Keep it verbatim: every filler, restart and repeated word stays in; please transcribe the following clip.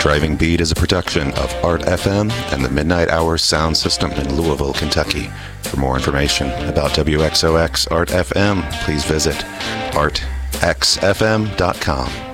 Driving Beat is a production of Art F M and the Midnight Hour Sound System in Louisville, Kentucky. For more information about W X O X Art F M, please visit art x f m dot com.